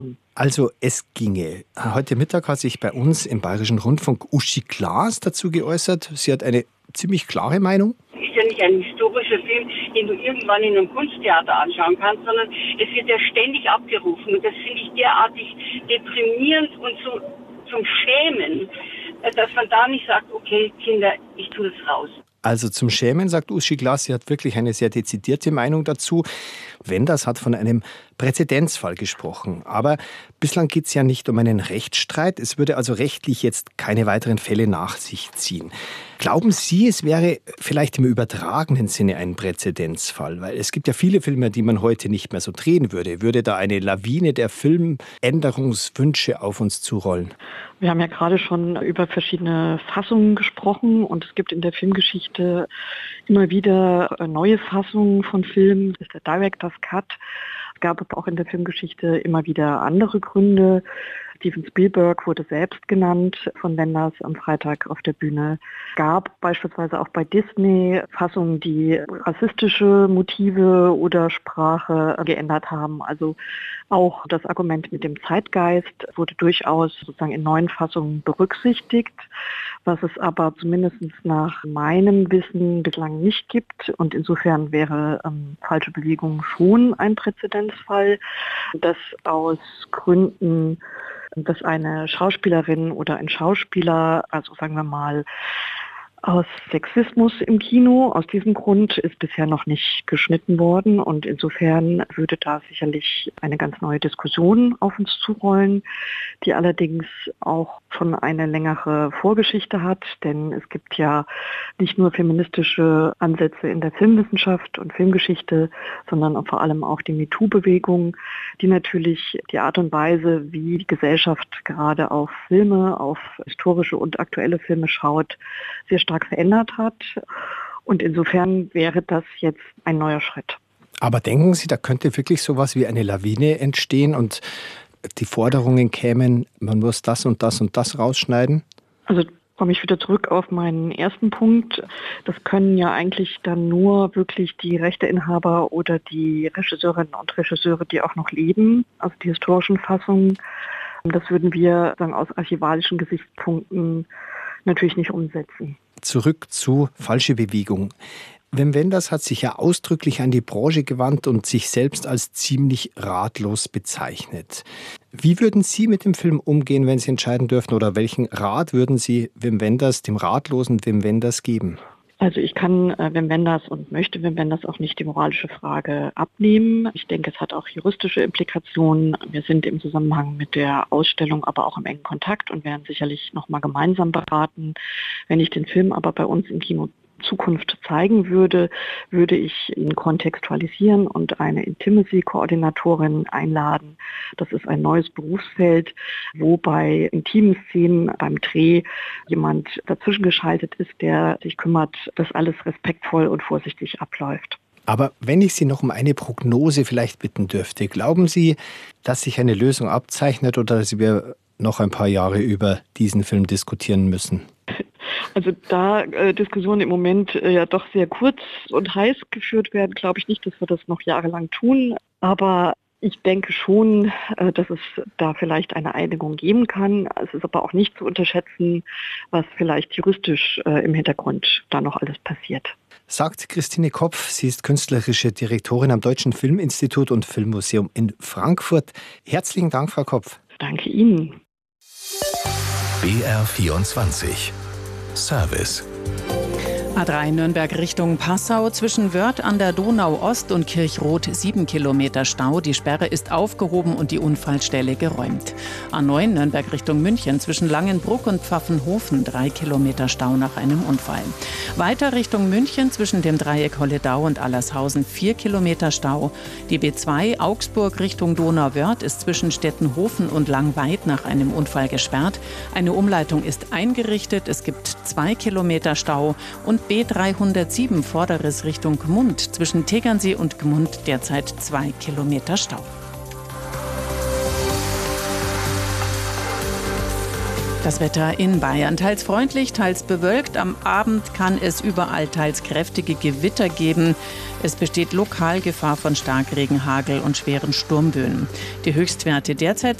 Also es ginge. Heute Mittag hat sich bei uns im Bayerischen Rundfunk Uschi Glas dazu geäußert. Sie hat eine ziemlich klare Meinung. Es ist ja nicht ein historischer Film, den du irgendwann in einem Kunsttheater anschauen kannst, sondern es wird ja ständig abgerufen. Und das finde ich derartig deprimierend und so zum Schämen, dass man da nicht sagt, okay, Kinder, ich tue das raus. Also zum Schämen, sagt Uschi Glas, sie hat wirklich eine sehr dezidierte Meinung dazu. Wenders hat von einem Präzedenzfall gesprochen. Aber bislang geht es ja nicht um einen Rechtsstreit. Es würde also rechtlich jetzt keine weiteren Fälle nach sich ziehen. Glauben Sie, es wäre vielleicht im übertragenen Sinne ein Präzedenzfall? Weil es gibt ja viele Filme, die man heute nicht mehr so drehen würde. Würde da eine Lawine der Filmänderungswünsche auf uns zurollen? Wir haben ja gerade schon über verschiedene Fassungen gesprochen und es gibt in der Filmgeschichte immer wieder neue Fassungen von Filmen. Das ist der Director's Cut. Es gab aber auch in der Filmgeschichte immer wieder andere Gründe. Steven Spielberg wurde selbst genannt von Wenders am Freitag auf der Bühne. Es gab beispielsweise auch bei Disney Fassungen, die rassistische Motive oder Sprache geändert haben. Also auch das Argument mit dem Zeitgeist wurde durchaus sozusagen in neuen Fassungen berücksichtigt, was es aber zumindest nach meinem Wissen bislang nicht gibt. Und insofern wäre falsche Bewegung schon ein Präzedenzfall, dass aus Gründen, dass eine Schauspielerin oder ein Schauspieler, also sagen wir mal, aus Sexismus im Kino, aus diesem Grund ist bisher noch nicht geschnitten worden und insofern würde da sicherlich eine ganz neue Diskussion auf uns zurollen, die allerdings auch schon eine längere Vorgeschichte hat, denn es gibt ja nicht nur feministische Ansätze in der Filmwissenschaft und Filmgeschichte, sondern auch vor allem auch die MeToo-Bewegung, die natürlich die Art und Weise, wie die Gesellschaft gerade auf Filme, auf historische und aktuelle Filme schaut, sehr stark verändert hat. Und insofern wäre das jetzt ein neuer Schritt. Aber denken Sie, da könnte wirklich sowas wie eine Lawine entstehen und die Forderungen kämen, man muss das und das und das rausschneiden? Also komme ich wieder zurück auf meinen ersten Punkt. Das können ja eigentlich dann nur wirklich die Rechteinhaber oder die Regisseurinnen und Regisseure, die auch noch leben, also die historischen Fassungen. Das würden wir sagen, aus archivalischen Gesichtspunkten natürlich nicht umsetzen. Zurück zu falsche Bewegung. Wim Wenders hat sich ja ausdrücklich an die Branche gewandt und sich selbst als ziemlich ratlos bezeichnet. Wie würden Sie mit dem Film umgehen, wenn Sie entscheiden dürften? Oder welchen Rat würden Sie Wim Wenders, dem ratlosen Wim Wenders, geben? Also ich kann Wim Wenders und möchte Wim Wenders auch nicht die moralische Frage abnehmen. Ich denke, es hat auch juristische Implikationen. Wir sind im Zusammenhang mit der Ausstellung aber auch im engen Kontakt und werden sicherlich nochmal gemeinsam beraten. Wenn ich den Film aber bei uns im Kino Zukunft zeigen würde, würde ich ihn kontextualisieren und eine Intimacy-Koordinatorin einladen. Das ist ein neues Berufsfeld, wo bei intimen Szenen beim Dreh jemand dazwischen geschaltet ist, der sich kümmert, dass alles respektvoll und vorsichtig abläuft. Aber wenn ich Sie noch um eine Prognose vielleicht bitten dürfte, glauben Sie, dass sich eine Lösung abzeichnet oder dass wir noch ein paar Jahre über diesen Film diskutieren müssen? Also da Diskussionen im Moment ja doch sehr kurz und heiß geführt werden, glaube ich nicht, dass wir das noch jahrelang tun. Aber ich denke schon, dass es da vielleicht eine Einigung geben kann. Es ist aber auch nicht zu unterschätzen, was vielleicht juristisch im Hintergrund da noch alles passiert. Sagt Christine Kopf. Sie ist künstlerische Direktorin am Deutschen Filminstitut und Filmmuseum in Frankfurt. Herzlichen Dank, Frau Kopf. Danke Ihnen. BR24 Service. A3 Nürnberg Richtung Passau, zwischen Wörth an der Donau Ost und Kirchroth 7 Kilometer Stau. Die Sperre ist aufgehoben und die Unfallstelle geräumt. A9 Nürnberg Richtung München, zwischen Langenbruck und Pfaffenhofen 3 Kilometer Stau nach einem Unfall. Weiter Richtung München, zwischen dem Dreieck Holledau und Allershausen 4 Kilometer Stau. Die B2 Augsburg Richtung Donauwörth ist zwischen Stettenhofen und Langweid nach einem Unfall gesperrt. Eine Umleitung ist eingerichtet. Es gibt 2 Kilometer Stau und B307 Vorderriss Richtung Gmund, zwischen Tegernsee und Gmund derzeit 2 Kilometer Stau. Das Wetter in Bayern. Teils freundlich, teils bewölkt. Am Abend kann es überall teils kräftige Gewitter geben. Es besteht lokal Gefahr von Starkregen, Hagel und schweren Sturmböen. Die Höchstwerte derzeit